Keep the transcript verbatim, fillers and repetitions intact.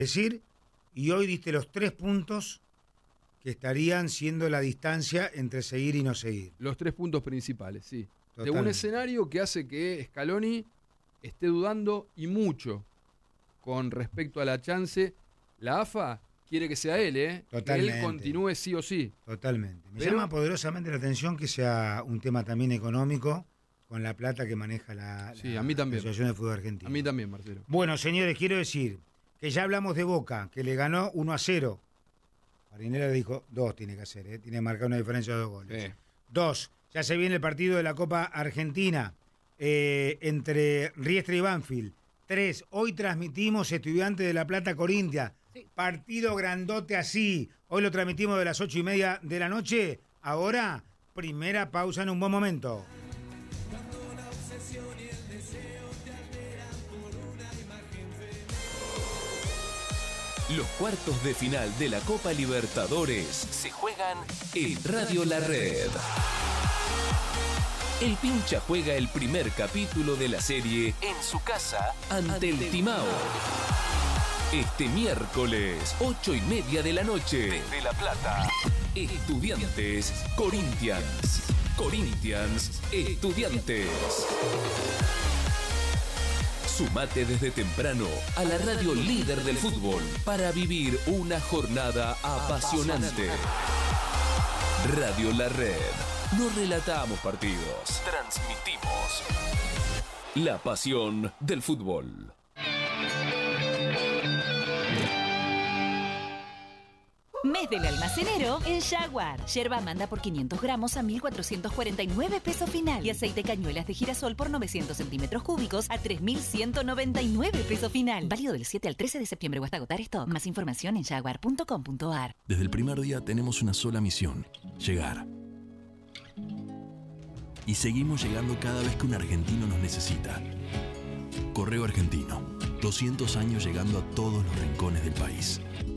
decir, y hoy diste los tres puntos que estarían siendo la distancia entre seguir y no seguir. Los tres puntos principales, sí. Totalmente. De un escenario que hace que Scaloni esté dudando y mucho con respecto a la chance. La A F A quiere que sea él, ¿eh? Totalmente. Que él continúe sí o sí. Totalmente. Me Pero, llama poderosamente la atención que sea un tema también económico con la plata que maneja la, sí, la, a mí también. la Asociación de Fútbol Argentino. A mí también, Marcelo. Bueno, señores, quiero decir que ya hablamos de Boca, que le ganó uno a cero. Marinela dijo, dos tiene que hacer, ¿eh? Tiene que marcar una diferencia de dos goles. Sí. Dos, ya se viene el partido de la Copa Argentina eh, entre Riestra y Banfield. Tres, hoy transmitimos Estudiantes de La Plata Corinthians. Sí. Partido grandote así. Hoy lo transmitimos de las ocho y media de la noche. Ahora, primera pausa en un buen momento. Los cuartos de final de la Copa Libertadores se juegan en Radio La Red. El Pincha juega el primer capítulo de la serie en su casa ante el Timao. Este miércoles, ocho y media de la noche, desde La Plata. Estudiantes, Corinthians. Corinthians, Estudiantes. Sumate desde temprano a la radio líder del fútbol para vivir una jornada apasionante. Radio La Red. No relatamos partidos, transmitimos la pasión del fútbol. Mes del almacenero en Jaguar. Yerba Amanda por quinientos gramos a mil cuatrocientos cuarenta y nueve pesos final. Y aceite cañuelas de girasol por novecientos centímetros cúbicos a tres mil ciento noventa y nueve pesos final. Válido del siete al trece de septiembre o hasta agotar stock. Más información en jaguar punto com punto a r. Desde el primer día tenemos una sola misión: llegar. Y seguimos llegando cada vez que un argentino nos necesita. Correo Argentino. doscientos años llegando a todos los rincones del país.